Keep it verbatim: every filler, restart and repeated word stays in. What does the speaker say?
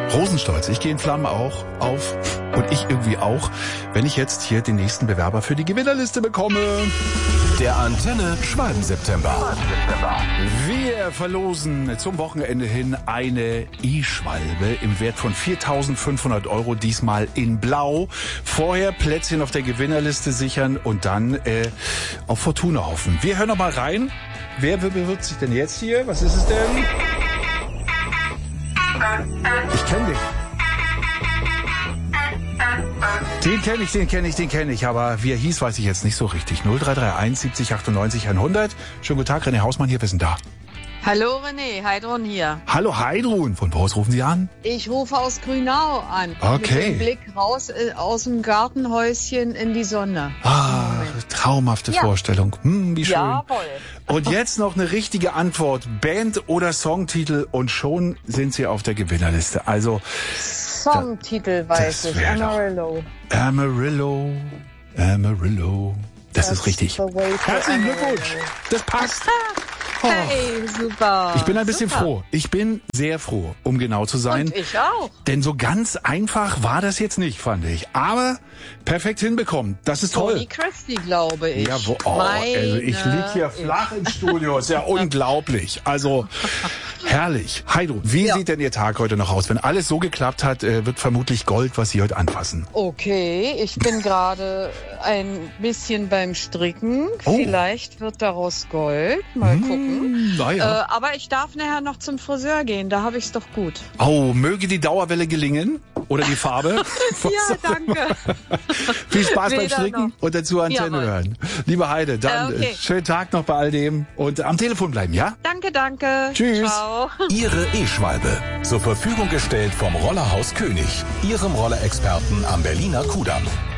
Rosenstolz, ich gehe in Flammen auch auf und ich irgendwie auch, wenn ich jetzt hier den nächsten Bewerber für die Gewinnerliste bekomme. Der Antenne Schwalben-September. Wir verlosen zum Wochenende hin eine E-Schwalbe im Wert von viertausendfünfhundert Euro, diesmal in Blau. Vorher Plätzchen auf der Gewinnerliste sichern und dann äh, auf Fortuna hoffen. Wir hören noch mal rein. Wer bewirbt sich denn jetzt hier? Was ist es denn? Ich kenne den. Den kenne ich, den kenne ich, den kenne ich. Aber wie er hieß, weiß ich jetzt nicht so richtig. null drei drei eins siebzig achtundneunzig hundert. Schönen guten Tag, René Hausmann hier. Wir sind da. Hallo René, Heidrun hier. Hallo Heidrun. Von wo aus rufen Sie an? Ich rufe aus Grünau an. Okay. Mit dem Blick raus äh, aus dem Gartenhäuschen in die Sonne. Ah, traumhafte ja. Vorstellung. Hm, wie schön. Jawohl. Und jetzt noch eine richtige Antwort. Band oder Songtitel und schon sind Sie auf der Gewinnerliste. Also Songtitel weiß ich. Amarillo. Amarillo. Amarillo. Das That's ist richtig. Herzlichen Glückwunsch. Das passt. Oh. Hey, super. Ich bin ein bisschen super. froh. Ich bin sehr froh, um genau zu sein. Und ich auch. Denn so ganz einfach war das jetzt nicht, fand ich. Aber perfekt hinbekommen. Das ist toll. Tony Christie, glaube ich. Ja, wo, oh, also ich lieg hier flach im Studio. Ist ja unglaublich. Also herrlich. Heidrun, wie ja. sieht denn Ihr Tag heute noch aus? Wenn alles so geklappt hat, wird vermutlich Gold, was Sie heute anfassen. Okay, ich bin gerade ein bisschen beim Stricken. Oh. Vielleicht wird daraus Gold. Mal Mmh. gucken. Na ja. Äh, aber ich darf nachher noch zum Friseur gehen, da habe ich's doch gut. Oh, möge die Dauerwelle gelingen oder die Farbe. Ja, danke. Viel Spaß beim Weder Stricken noch. und dazu Antenne Jawohl. hören. Liebe Heide, dann Äh, okay. schönen Tag noch bei all dem und am Telefon bleiben, ja? Danke, danke. Tschüss. Ciao. Ihre E-Schwalbe. Zur Verfügung gestellt vom Rollerhaus König. Ihrem Rollerexperten am Berliner Kudamm.